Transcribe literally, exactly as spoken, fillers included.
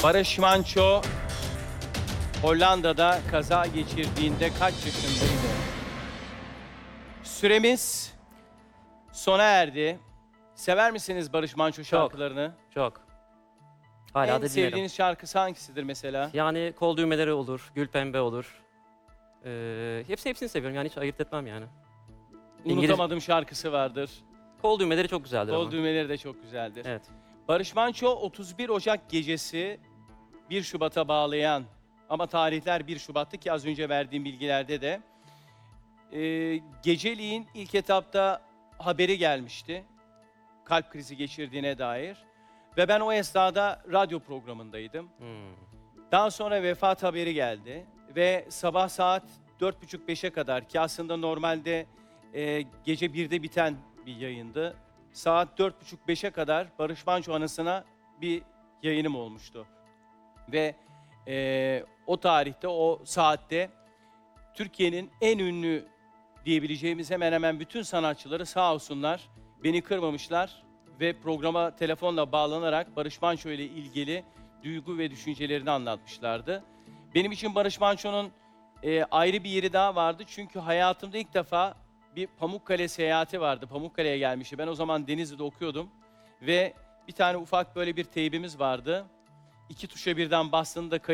Barış Manço Hollanda'da kaza geçirdiğinde kaç yaşındaydı? Süremiz sona erdi. Sever misiniz Barış Manço şarkılarını? Çok. Hala en da dinlerim. sevdiğiniz şarkısı hangisidir mesela? Yani Kol Düğmeleri olur, Gül Pembe olur. Ee, hepsi hepsini seviyorum yani hiç ayırt etmem yani. İngiliz- Unutamadım şarkısı vardır. Kol Düğmeleri çok güzeldir Kol ama. düğmeleri de çok güzeldir. Evet. Barış Manço otuz bir Ocak gecesi bir Şubat'a bağlayan ama tarihler bir Şubat'tı ki az önce verdiğim bilgilerde de e, geceliğin ilk etapta haberi gelmişti. Kalp krizi geçirdiğine dair. Ve ben o esnada radyo programındaydım. Hmm. Daha sonra vefat haberi geldi ve sabah saat dört buçuk beşe kadar ki aslında normalde e, gece birde biten bir yayındı. Saat dört buçuk beşe kadar Barış Manço anısına bir yayınım olmuştu. Ve e, o tarihte, o saatte Türkiye'nin en ünlü diyebileceğimiz hemen hemen bütün sanatçıları sağ olsunlar beni kırmamışlar ve programa telefonla bağlanarak Barış Manço ile ilgili duygu ve düşüncelerini anlatmışlardı. Benim için Barış Manço'nun e, ayrı bir yeri daha vardı çünkü hayatımda ilk defa bir Pamukkale seyahati vardı. Pamukkale'ye gelmişti. Ben o zaman Denizli'de okuyordum ve bir tane ufak böyle bir teybimiz vardı. İki tuşa birden bastığında kayıt